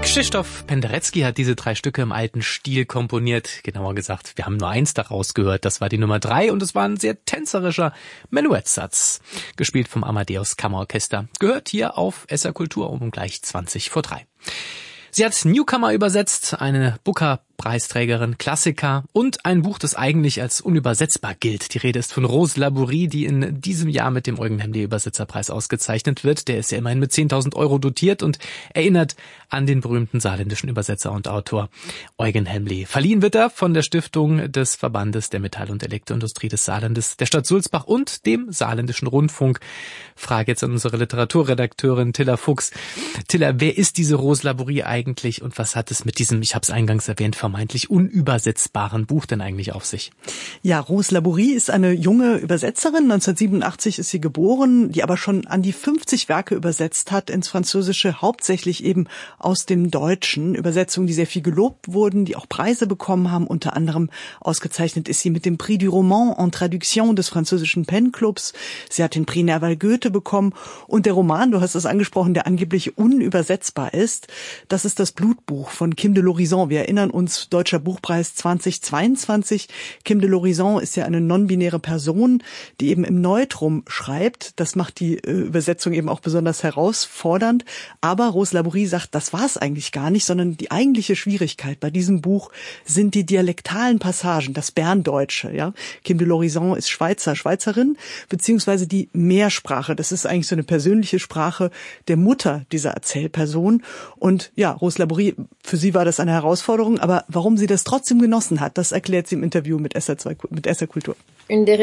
Krzysztof Penderecki hat diese 3 Stücke im alten Stil komponiert. Genauer gesagt, wir haben nur 1 daraus gehört. Das war die Nummer 3 und es war ein sehr tänzerischer Menuettsatz. Gespielt vom Amadeus Kammerorchester. Gehört hier auf SR Kultur um gleich 20 vor 3. Sie hat Newcomer übersetzt, eine Booker-Preisträgerin, Klassiker und ein Buch, das eigentlich als unübersetzbar gilt. Die Rede ist von Rose Laborie, die in diesem Jahr mit dem Eugen Hemley Übersetzerpreis ausgezeichnet wird. Der ist ja immerhin mit 10.000 € dotiert und erinnert an den berühmten saarländischen Übersetzer und Autor Eugen Hemley. Verliehen wird er von der Stiftung des Verbandes der Metall- und Elektroindustrie des Saarlandes, der Stadt Sulzbach und dem Saarländischen Rundfunk. Frage jetzt an unsere Literaturredakteurin Tilla Fuchs. Tilla, wer ist diese Rose Laborie eigentlich und was hat es mit diesem, ich habe es eingangs erwähnt, vermeintlich unübersetzbaren Buch denn eigentlich auf sich? Ja, Rose Laborie ist eine junge Übersetzerin. 1987 ist sie geboren, die aber schon an die 50 Werke übersetzt hat ins Französische, hauptsächlich eben aus dem Deutschen. Übersetzungen, die sehr viel gelobt wurden, die auch Preise bekommen haben. Unter anderem ausgezeichnet ist sie mit dem Prix du Roman en Traduction des französischen Pen-Clubs. Sie hat den Prix Nerval Goethe bekommen. Und der Roman, du hast es angesprochen, der angeblich unübersetzbar ist, das ist das Blutbuch von Kim de l'Horizon. Wir erinnern uns, Deutscher Buchpreis 2022. Kim de l'Horizon ist ja eine non-binäre Person, die eben im Neutrum schreibt. Das macht die Übersetzung eben auch besonders herausfordernd. Aber Rose Laborie sagt, das war es eigentlich gar nicht, sondern die eigentliche Schwierigkeit bei diesem Buch sind die dialektalen Passagen, das Berndeutsche. Ja? Kim de l'Horizon ist Schweizerin, beziehungsweise die Mehrsprache. Das ist eigentlich so eine persönliche Sprache der Mutter dieser Erzählperson. Und ja, Rose Laborie, für sie war das eine Herausforderung, aber warum sie das trotzdem genossen hat, das erklärt sie im Interview mit SR Kultur. Einer der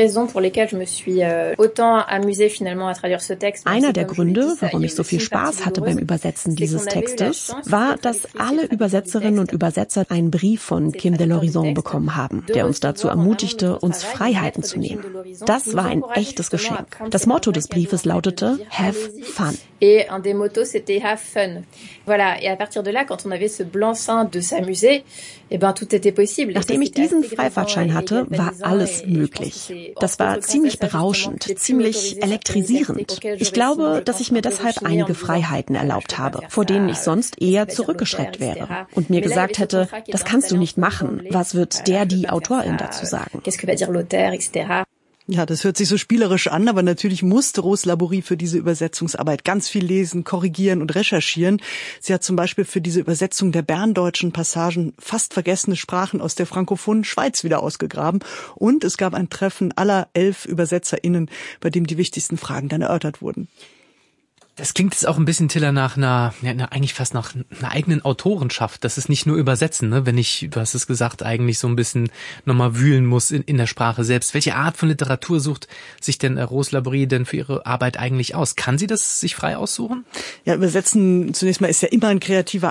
Gründe, warum ich so viel Spaß hatte beim Übersetzen dieses Textes, war, dass alle Übersetzerinnen und Übersetzer einen Brief von Kim de l'Horizon bekommen haben, der uns dazu ermutigte, uns Freiheiten zu nehmen. Das war ein echtes Geschenk. Das Motto des Briefes lautete Have Fun. Et un des motos, c'était Have Fun. Voilà. Et à partir de là, quand on avait ce blanc-seing de s'amuser, eh ben, tout était possible. Nachdem ich diesen Freifahrtschein hatte, war alles möglich. Das war ziemlich berauschend, ziemlich elektrisierend. Ich glaube, dass ich mir deshalb einige Freiheiten erlaubt habe, vor denen ich sonst eher zurückgeschreckt wäre und mir gesagt hätte, das kannst du nicht machen. Was wird die Autorin dazu sagen? Qu'est-ce que va dire l'auteur, etc. Ja, das hört sich so spielerisch an, aber natürlich musste Rose Laborie für diese Übersetzungsarbeit ganz viel lesen, korrigieren und recherchieren. Sie hat zum Beispiel für diese Übersetzung der berndeutschen Passagen fast vergessene Sprachen aus der frankophonen Schweiz wieder ausgegraben. Und es gab ein Treffen aller 11 ÜbersetzerInnen, bei dem die wichtigsten Fragen dann erörtert wurden. Das klingt jetzt auch ein bisschen, Tilla, nach eigentlich fast nach einer eigenen Autorenschaft. Das ist nicht nur Übersetzen, ne? Wenn ich, du hast es gesagt, eigentlich so ein bisschen nochmal wühlen muss in der Sprache selbst. Welche Art von Literatur sucht sich denn Rose Laborie denn für ihre Arbeit eigentlich aus? Kann sie das sich frei aussuchen? Ja, Übersetzen zunächst mal ist ja immer ein kreativer